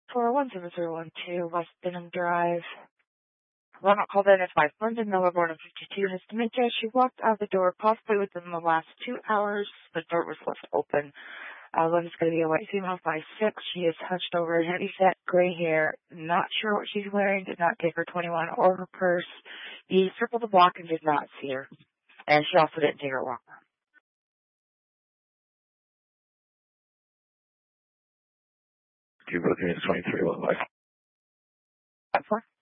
For 10012 West Benham Drive. Well, not called in as my friend in Miller, born of 52, has dementia. She walked out the door possibly within the last 2 hours. The door was left open. Linda's going to be a white female, 5'6". She is hunched over, heavy set, gray hair. Not sure what she's wearing. Did not take her 21 or her purse. He circled the block and did not see her. And she also didn't take her walker. Do you book in 23 what life? What for?